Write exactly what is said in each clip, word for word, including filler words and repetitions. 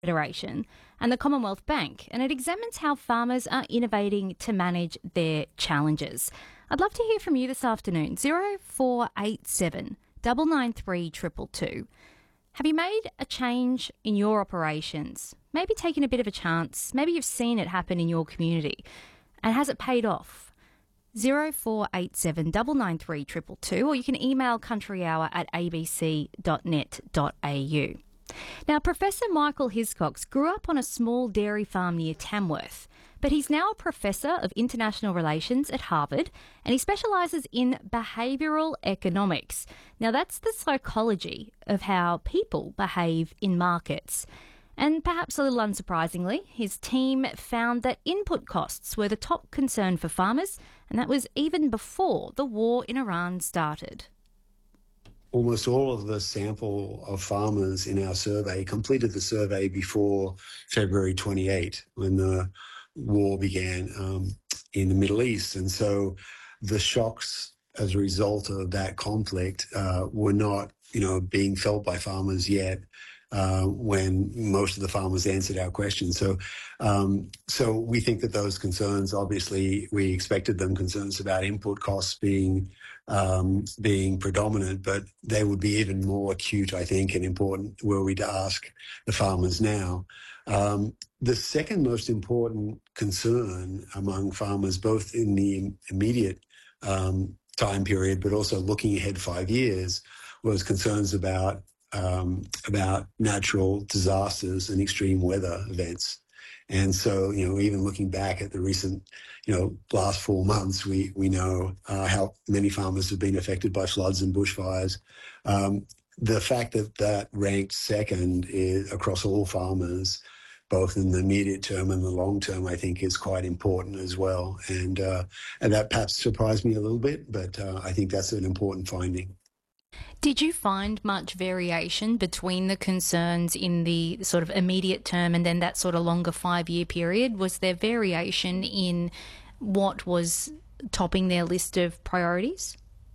Federation and the Commonwealth Bank, and it examines how farmers are innovating to manage their challenges. I'd love to hear from you this afternoon. zero four eight seven, nine nine three, two two two. Have you made a change in your operations? Maybe taken a bit of a chance. Maybe you've seen it happen in your community. And has it paid off? zero four eight seven, nine nine three, two two two, or you can email countryhour at a b c dot net dot a u. Now, Professor Michael Hiscox grew up on a small dairy farm near Tamworth, but he's now a Professor of International Relations at Harvard, and he specialises in behavioural economics. Now, that's the psychology of how people behave in markets. And perhaps a little unsurprisingly, his team found that input costs were the top concern for farmers, and that was even before the war in Iran started. Almost all of the sample of farmers in our survey completed the survey before February twenty-eighth, when the war began um, in the Middle East. And so the shocks as a result of that conflict uh, were not, you know, being felt by farmers yet. Uh, when most of the farmers answered our questions. So um, so we think that those concerns, obviously, we expected them, concerns about input costs being um, being predominant, but they would be even more acute, I think, and important were we to ask the farmers now. Um, the second most important concern among farmers, both in the immediate um, time period, but also looking ahead five years, was concerns about Um, about natural disasters and extreme weather events. And so, you know, even looking back at the recent, you know, last four months, we, we know uh, how many farmers have been affected by floods and bushfires. Um, the fact that that ranked second is, across all farmers, both in the immediate term and the long term, I think is quite important as well. And, uh, and that perhaps surprised me a little bit, but uh, I think that's an important finding. Did you find much variation between the concerns in the sort of immediate term and then that sort of longer five-year period? Was there variation in what was topping their list of priorities?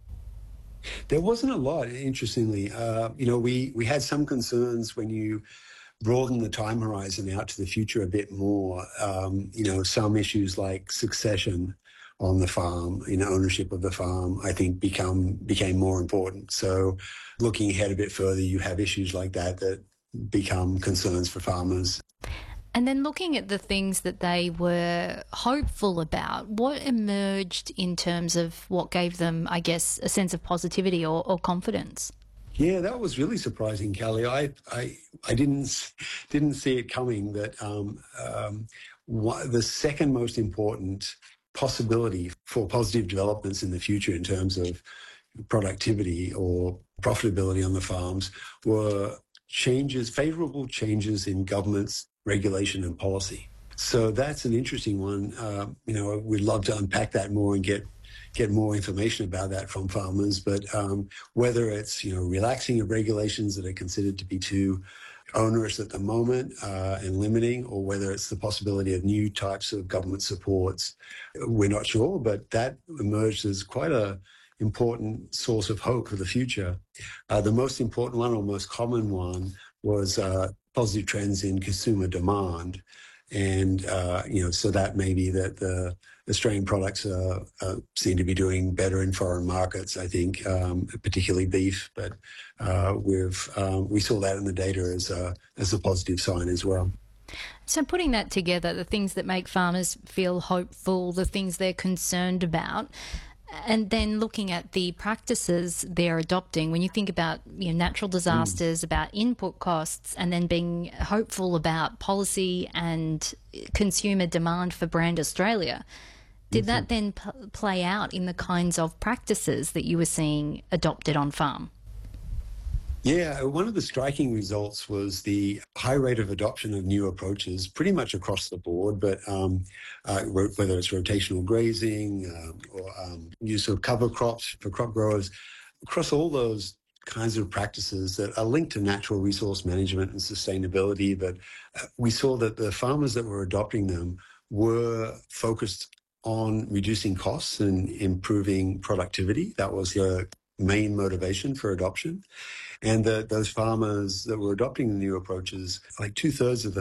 There wasn't a lot, interestingly. Uh, you know, we, we had some concerns when you broaden the time horizon out to the future a bit more. Um, you know, some issues like succession on the farm, you know, ownership of the farm, I think become became more important. So looking ahead a bit further, you have issues like that that become concerns for farmers. And then looking at the things that they were hopeful about, what emerged in terms of what gave them, I guess, a sense of positivity or, or confidence? Yeah, that was really surprising, Kelly. I I, I didn't didn't see it coming. That um, um, what, the second most important possibility for positive developments in the future in terms of productivity or profitability on the farms were changes, favourable changes in government's regulation and policy. So that's an interesting one. Uh, you know, we'd love to unpack that more and get get more information about that from farmers. But um, whether it's, you know, relaxing of regulations that are considered to be too onerous at the moment uh, and limiting, or whether it's the possibility of new types of government supports, we're not sure. But that emerged as quite a important source of hope for the future. Uh, the most important one, or most common one, was uh, positive trends in consumer demand. And, uh, you know, so that may be that the Australian products uh, uh, seem to be doing better in foreign markets, I think, um, particularly beef. But uh, we've um, we saw that in the data as a, as a positive sign as well. So putting that together, the things that make farmers feel hopeful, the things they're concerned about, and then looking at the practices they're adopting, when you think about, you know, natural disasters, mm. about input costs, and then being hopeful about policy and consumer demand for brand Australia, did mm-hmm. that then p- play out in the kinds of practices that you were seeing adopted on farm? Yeah, one of the striking results was the high rate of adoption of new approaches pretty much across the board, but um, uh, whether it's rotational grazing um, or um, use of cover crops for crop growers, across all those kinds of practices that are linked to natural resource management and sustainability. But uh, we saw that the farmers that were adopting them were focused on reducing costs and improving productivity. That was the main motivation for adoption. And the, those farmers that were adopting the new approaches, like two thirds of them